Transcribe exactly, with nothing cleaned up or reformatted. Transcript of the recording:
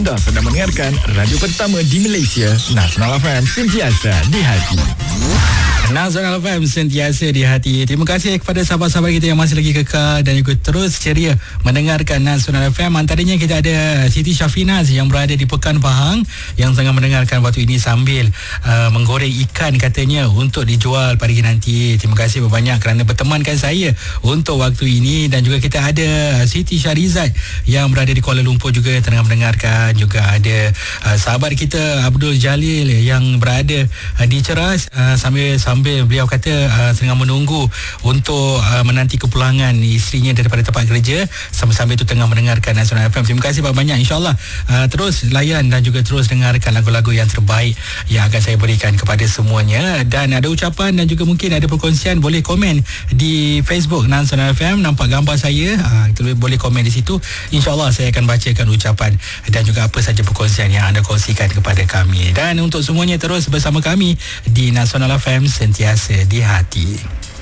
Anda sedang mendengarkan radio pertama di Malaysia, Nasional F M, sentiasa di hati. Nasional F M, sentiasa di hati. Terima kasih kepada sahabat-sahabat kita yang masih lagi kekal dan juga terus ceria mendengarkan Nasional F M. Antaranya kita ada Siti Syafinaz yang berada di Pekan Pahang yang tengah mendengarkan waktu ini sambil uh, menggoreng ikan katanya untuk dijual pagi nanti. Terima kasih banyak kerana bertemankan saya untuk waktu ini. Dan juga kita ada Siti Syarizat yang berada di Kuala Lumpur juga tengah mendengarkan. Juga ada uh, sahabat kita Abdul Jalil yang berada uh, di Ceras uh, sambil sambil beliau kata uh, tengah menunggu untuk uh, menanti kepulangan isterinya daripada tempat kerja, sambil-sambil itu tengah mendengarkan Nasional F M. Terima kasih banyak. InsyaAllah uh, terus layan dan juga terus dengarkan lagu-lagu yang terbaik yang akan saya berikan kepada semuanya. Dan ada ucapan dan juga mungkin ada perkongsian, boleh komen di Facebook Nasional F M. Nampak gambar saya, uh, boleh komen di situ. InsyaAllah saya akan bacakan ucapan dan juga apa saja perkongsian yang anda kongsikan kepada kami. Dan untuk semuanya terus bersama kami di Nasional F M, sentiasa di hati.